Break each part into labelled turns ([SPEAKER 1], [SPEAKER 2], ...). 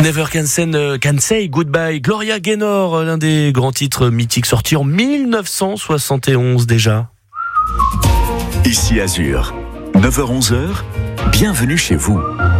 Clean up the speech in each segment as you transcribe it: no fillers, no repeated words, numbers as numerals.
[SPEAKER 1] Never Can Say Goodbye. Gloria Gaynor, l'un des grands titres mythiques sortis en 1971 déjà.
[SPEAKER 2] Ici Azur, 9h-11h, bienvenue chez vous.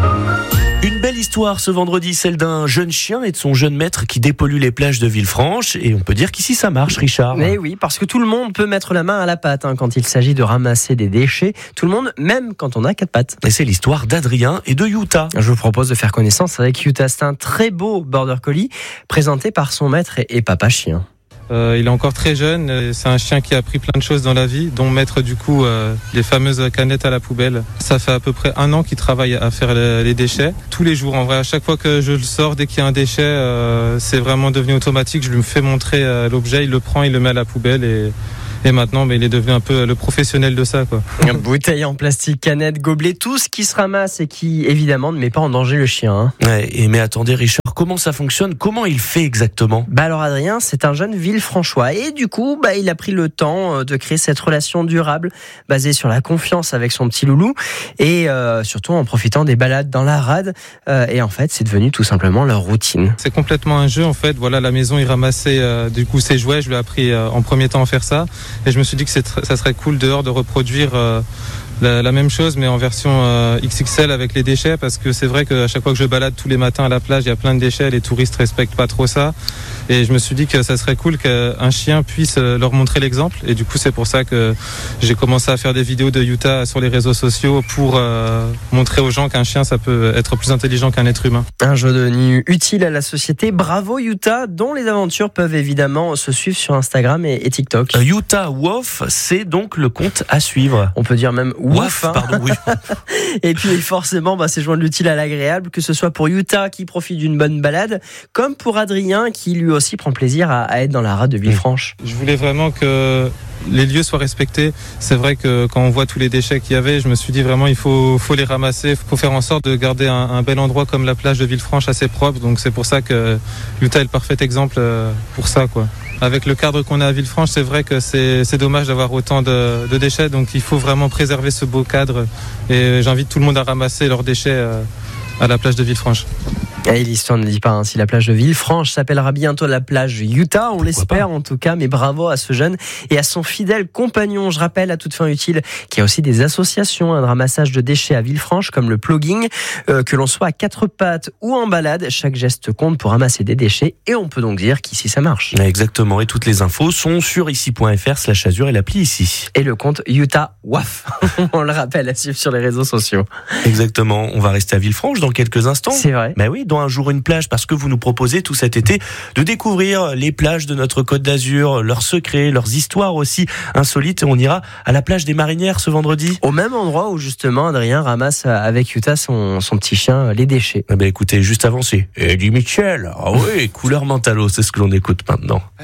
[SPEAKER 1] Une belle histoire ce vendredi, celle d'un jeune chien et de son jeune maître qui dépollue les plages de Villefranche. Et on peut dire qu'ici ça marche, Richard.
[SPEAKER 3] Mais oui, parce que tout le monde peut mettre la main à la pâte quand il s'agit de ramasser des déchets. Tout le monde, même quand on a 4 pattes.
[SPEAKER 1] Et c'est l'histoire d'Adrien et de Yuta.
[SPEAKER 3] Je vous propose de faire connaissance avec Yuta. C'est un très beau border collie présenté par son maître et papa chien.
[SPEAKER 4] Il est encore très jeune, c'est un chien qui a appris plein de choses dans la vie, dont mettre du coup les fameuses canettes à la poubelle. Ça fait à peu près 1 an qu'il travaille à faire les déchets. Tous les jours, en vrai, à chaque fois que je le sors, dès qu'il y a un déchet, c'est vraiment devenu automatique. Je lui fais montrer l'objet, il le prend, il le met à la poubelle et maintenant, il est devenu un peu le professionnel de ça, quoi.
[SPEAKER 3] Bouteille en plastique, canette, gobelet, tout ce qui se ramasse et qui, évidemment, ne met pas en danger le chien.
[SPEAKER 1] Ouais, mais attendez, Richard, comment ça fonctionne ? Comment il fait exactement ?
[SPEAKER 3] Alors Adrien, c'est un jeune Villefranchois et du coup, il a pris le temps de créer cette relation durable basée sur la confiance avec son petit loulou et surtout en profitant des balades dans la rade. Et en fait, c'est devenu tout simplement leur routine.
[SPEAKER 4] C'est complètement un jeu, en fait. Voilà, à la maison, il ramassait du coup ses jouets. Je lui ai appris en premier temps à faire ça. Et je me suis dit que ça serait cool dehors de reproduire la même chose, mais en version XXL avec les déchets, parce que c'est vrai qu'à chaque fois que je balade tous les matins à la plage, il y a plein de déchets, les touristes respectent pas trop ça. Et je me suis dit que ça serait cool qu'un chien puisse leur montrer l'exemple. Et du coup, c'est pour ça que j'ai commencé à faire des vidéos de Yuta sur les réseaux sociaux pour montrer aux gens qu'un chien, ça peut être plus intelligent qu'un être humain.
[SPEAKER 3] Un jeu devenu utile à la société. Bravo Yuta, dont les aventures peuvent évidemment se suivre sur Instagram et TikTok.
[SPEAKER 1] Yuta Wof, c'est donc le compte à suivre.
[SPEAKER 3] On peut dire même Wouf,
[SPEAKER 1] pardon, oui.
[SPEAKER 3] Et puis forcément, c'est joindre l'utile à l'agréable, que ce soit pour Yuta qui profite d'une bonne balade, comme pour Adrien qui lui aussi prend plaisir à être dans la rade de Villefranche.
[SPEAKER 4] Je voulais vraiment que les lieux soient respectés. C'est vrai que quand on voit tous les déchets qu'il y avait, je me suis dit vraiment il faut les ramasser, il faut faire en sorte de garder un bel endroit comme la plage de Villefranche assez propre. Donc c'est pour ça que Yuta est le parfait exemple pour ça, quoi. Avec le cadre qu'on a à Villefranche, c'est vrai que c'est dommage d'avoir autant de déchets, donc il faut vraiment préserver ce beau cadre et j'invite tout le monde à ramasser leurs déchets à la plage de Villefranche.
[SPEAKER 3] Et l'histoire ne dit pas ainsi. La plage de Villefranche s'appellera bientôt la plage Yuta, on l'espère en tout cas, mais bravo à ce jeune et à son fidèle compagnon. Je rappelle à toute fin utile qu'il y a aussi des associations de ramassage de déchets à Villefranche comme le plugging, que l'on soit à 4 pattes ou en balade, chaque geste compte pour ramasser des déchets et on peut donc dire qu'ici ça marche.
[SPEAKER 1] Exactement, et toutes les infos sont sur ici.fr/Azur et l'appli ici.
[SPEAKER 3] Et le compte Yuta Waf, on le rappelle, à suivre sur les réseaux sociaux.
[SPEAKER 1] Exactement, on va rester à Villefranche dans quelques instants.
[SPEAKER 3] C'est vrai.
[SPEAKER 1] Mais oui, dans Un jour une plage, parce que vous nous proposez tout cet été de découvrir les plages de notre Côte d'Azur, leurs secrets, leurs histoires aussi insolites. On ira à la plage des Marinières ce vendredi.
[SPEAKER 3] Au même endroit où justement Adrien ramasse avec Yuta son petit chien les déchets.
[SPEAKER 1] Écoutez, juste avant c'est Eddie Mitchell. Ah oui, couleur Mentalo, c'est ce que l'on écoute maintenant.